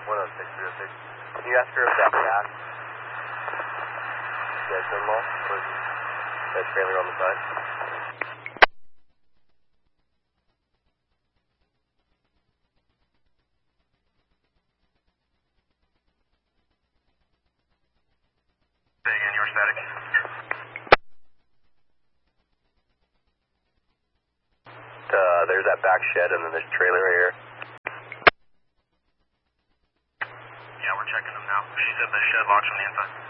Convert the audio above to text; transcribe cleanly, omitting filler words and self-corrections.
106, 306. Can you ask her if that gas dead thermal or that trailer on the side? Say again, you're static. There's that back shed and then there's a trailer right here. Yeah, we're checking them now. She said the shed locks from the inside.